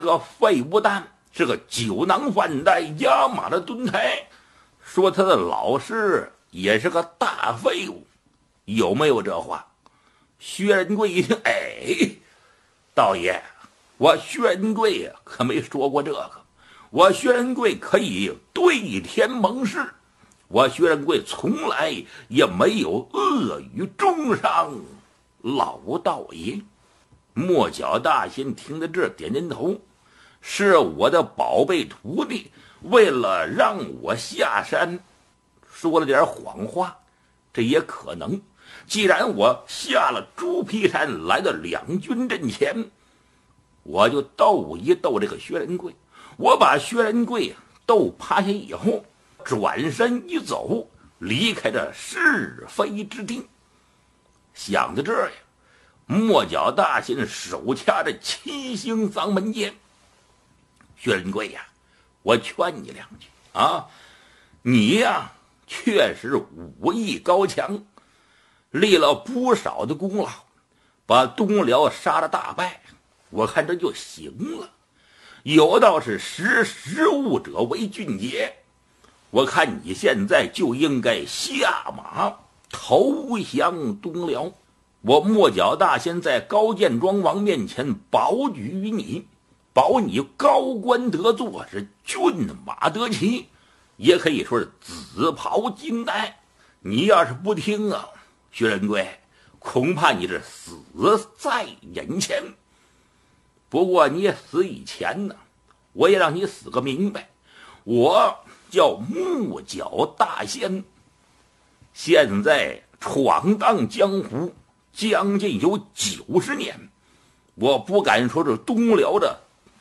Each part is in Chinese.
这个废不但是个酒囊饭袋、压马的蹲台，说他的老师也是个大废物，有没有这话？薛仁贵一听，道爷，我薛仁贵可没说过这个，我薛仁贵可以对天盟誓，我薛仁贵从来也没有恶语中伤老道爷。莫角大仙听到这点点头，是我的宝贝徒弟，为了让我下山说了点谎话，这也可能。既然我下了猪皮山，来到两军阵前，我就斗一斗这个薛仁贵。我把薛仁贵斗趴下以后，转身一走，离开这是非之地。想到这儿呀，莫角大仙手掐着七星丧门剑。薛仁贵呀，我劝你两句啊，你呀确实武艺高强，立了不少的功劳，把东辽杀了大败，我看这就行了。有道是识物者为俊杰，我看你现在就应该下马投降东辽。我莫角大仙在高见庄王面前保举于你，保你高官得坐，是骏马得骑，也可以说是紫袍金带。你要是不听啊，薛仁贵，恐怕你是死在眼前。不过你也死以前呢，我也让你死个明白。我叫莫角大仙，现在闯荡江湖将近有90年，我不敢说是东辽的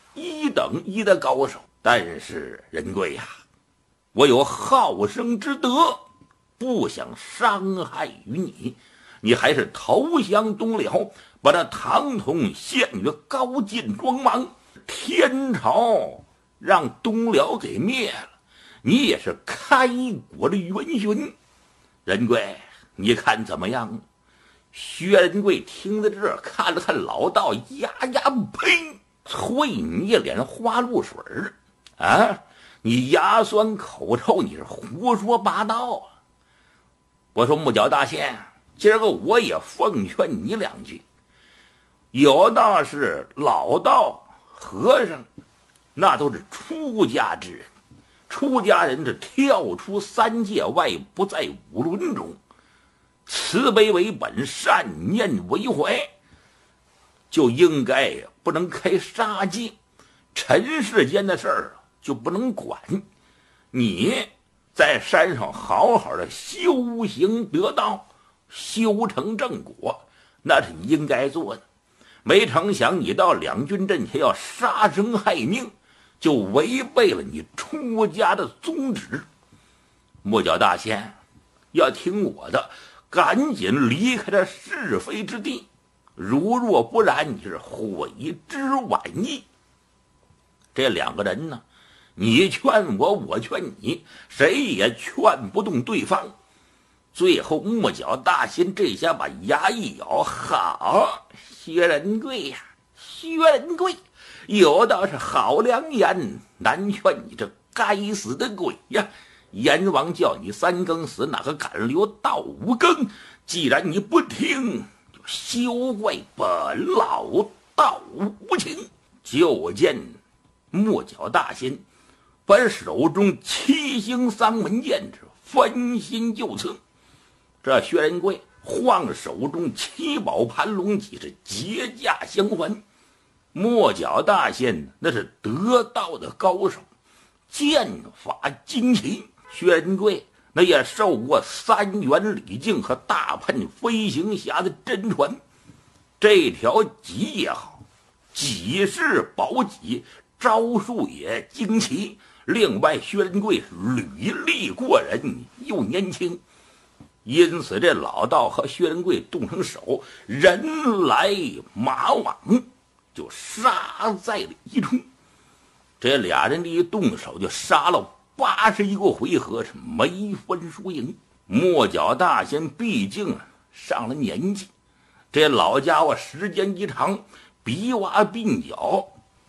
1等1的高手，但是仁贵呀，我有好生之德，不想伤害于你，你还是投降东辽，把那唐统献于高见庄王，天朝让东辽给灭了，你也是开国的元勋。仁贵，你看怎么样？薛仁贵听到这儿，看了看老道，呀，呸！啐你一脸花露水啊！你牙酸口臭，你是胡说八道啊！我说木角大仙，今儿个我也奉劝你两句。有道是老道和尚，那都是出家之人，出家人是跳出3界外，不在5伦中。慈悲为本，善念为怀，就应该不能开杀戒，尘世间的事儿就不能管。你在山上好好的修行得道，修成正果，那是你应该做的。没成想你到两军阵前要杀生害命，就违背了你出家的宗旨。莫角大仙，要听我的，赶紧离开这是非之地，如若不然，你是悔之晚矣。这两个人呢，你劝我，我劝你，谁也劝不动对方。最后莫角大仙这下把牙一咬，好，薛仁贵呀，薛仁贵，有道是好良言难劝你这该死的鬼呀！阎王叫你3更死，哪个敢留到5更？既然你不听，就休怪本老道无情。就见莫角大仙把手中7星丧门剑分心就刺，这薛仁贵晃手中7宝盘龙戟是结架相还。莫角大仙那是得道的高手，剑法精奇。薛仁贵那也受过3元礼镜和大喷飞行侠的真传，这条戟也好，戟是宝戟，招数也精奇。另外薛仁贵履历过人，又年轻，因此这老道和薛仁贵动成手，人来马往，就杀在了一处。这俩人一动手就杀了81个回合，是没分输赢。莫角大仙毕竟上了年纪，这老家伙时间一长，鼻洼鬓角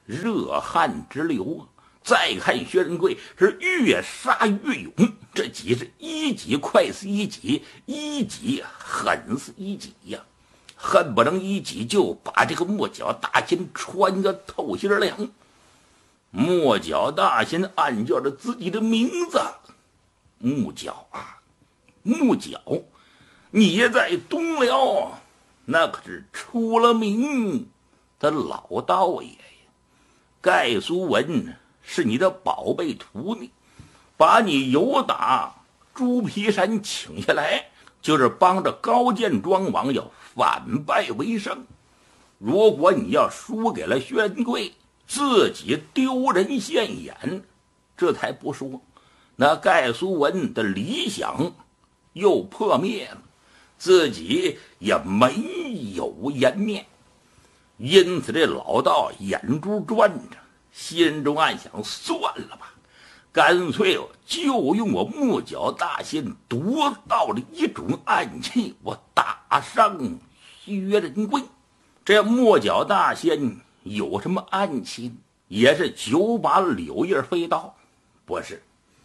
热汗直流啊！再看薛仁贵是越杀越勇，这戟是一戟快似一戟，一戟狠似一戟呀，恨不能一戟就把这个木角大仙穿个透心凉。木角大仙暗叫着自己的名字：木角啊，木角，你在东辽那可是出了名的老道爷呀。盖苏文是你的宝贝徒弟，把你由打猪皮山请下来，就是帮着高见庄王要反败为胜。如果你要输给了薛仁贵，自己丢人现眼，这才不说，那盖苏文的理想又破灭了，自己也没有颜面。因此这老道眼珠转着，心中暗想，算了吧，干脆就用我木角大仙独到的一种暗器，我打伤薛仁贵。这木角大仙有什么暗器？也是9把柳叶飞刀？不是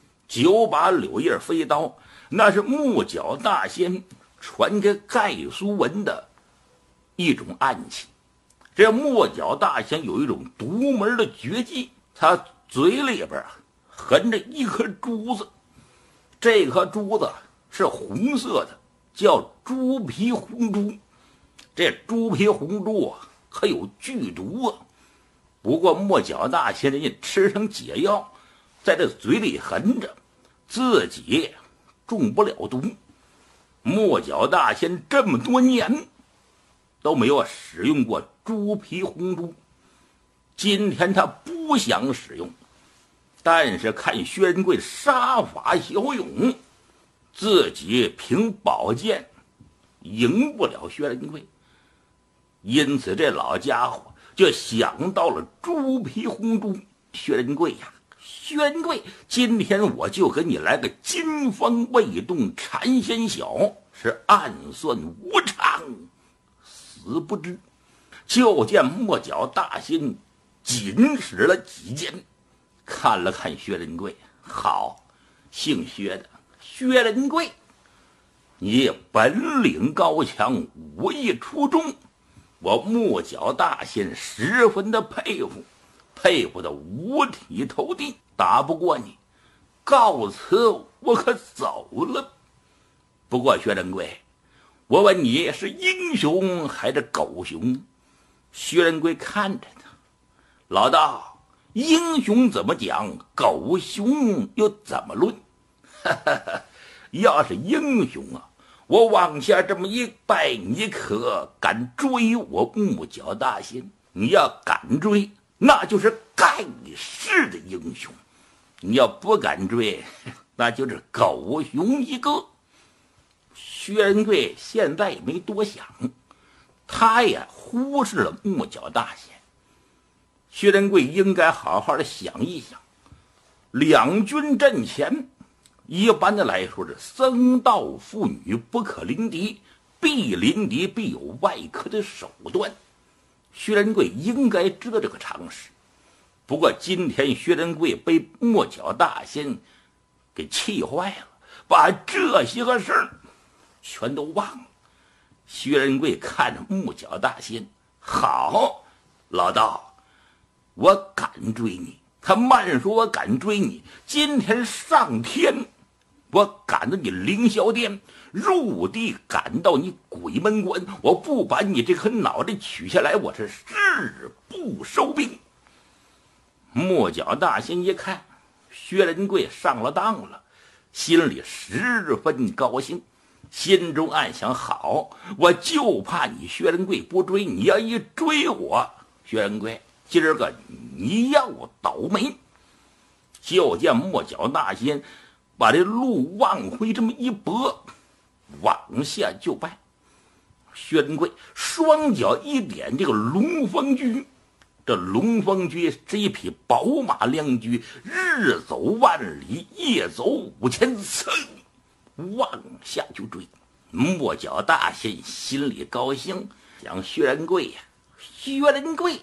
，9把柳叶飞刀那是木角大仙传给盖苏文的一种暗器。这木角大仙有一种独门的绝技，他嘴里边含着一颗珠子，这颗珠子是红色的，叫猪皮红珠。这猪皮红珠可有剧毒啊，不过木角大仙人家吃成解药，在这嘴里含着，自己中不了毒。木角大仙这么多年都没有使用过猪皮红珠，今天他不想使用，但是看薛仁贵杀法骁勇，自己凭宝剑赢不了薛仁贵，因此这老家伙就想到了猪皮红珠。薛仁贵呀，薛仁贵，今天我就给你来个金风未动禅先晓，是暗算无常死不知。就见木角大仙紧使了几剑，看了看薛仁贵，好，姓薛的薛仁贵，你本领高强，武艺出众，我木角大仙十分的佩服，佩服的五体投地。打不过你，告辞，我可走了。不过薛仁贵，我问你是英雄还是狗熊？薛仁贵看着他，老道，英雄怎么讲，狗熊又怎么论？要是英雄啊，我往下这么一拜，你可敢追我木角大仙？你要敢追，那就是盖世的英雄；你要不敢追，那就是狗熊一个。薛仁贵现在也没多想，他也忽视了木角大仙。薛仁贵应该好好的想一想，两军阵前，一般的来说是僧道妇女不可临敌，必临敌必有外科的手段。薛仁贵应该知道这个常识。不过今天薛仁贵被木角大仙给气坏了，把这些个事儿全都忘了。薛仁贵看着木角大仙，好，老道，我敢追你。他慢说我敢追你，今天上天我赶到你凌霄殿，入地赶到你鬼门关，我不把你这颗脑袋取下来，我是誓不收兵。木角大仙一看薛仁贵上了当了，心里十分高兴，心中暗想，好，我就怕你薛仁贵不追，你要一追我，薛仁贵今儿个你要倒霉。就见木角大仙把这路往回这么一拨，往下就拜。薛仁贵双脚一点这个龙凤驹，这龙凤驹是一匹宝马良驹，日走万里，夜走5000次，往下就追。木角大仙心里高兴，想薛仁贵呀，薛仁贵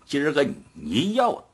今儿个你要